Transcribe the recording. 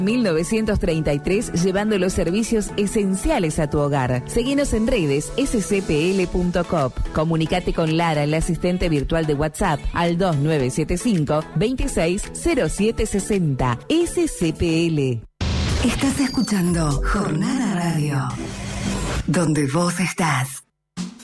1933, llevando los servicios esenciales a tu hogar. Seguinos en redes scpl.coop. Comunicate con Lara, la asistente virtual de WhatsApp, al 2975 260760. SCPL. Estás escuchando Jornada Radio, donde vos estás.